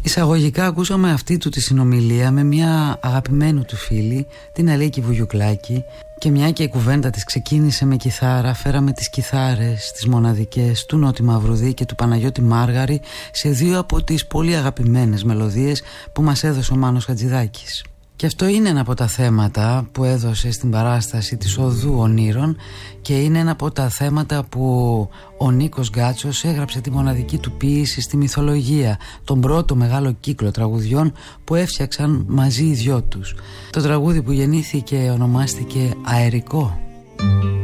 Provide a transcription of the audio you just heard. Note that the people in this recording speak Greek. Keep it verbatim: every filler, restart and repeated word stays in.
Εισαγωγικά ακούσαμε αυτή του τη συνομιλία με μια αγαπημένη του φίλη, την Αλίκη Βουγιουκλάκη, και μια και η κουβέντα της ξεκίνησε με κιθάρα, φέραμε τις κιθάρες, τις μοναδικές του Νότι Μαυρουδή και του Παναγιώτη Μάργαρη σε δύο από τις πολύ αγαπημένες μελωδίες που μας έδωσε ο Μάνος Χατζηδάκης. Και αυτό είναι ένα από τα θέματα που έδωσε στην παράσταση της Οδού Ονείρων και είναι ένα από τα θέματα που ο Νίκος Γκάτσος έγραψε τη μοναδική του ποίηση στη μυθολογία, τον πρώτο μεγάλο κύκλο τραγουδιών που έφτιαξαν μαζί οι δυο τους. Το τραγούδι που γεννήθηκε ονομάστηκε Αερικό.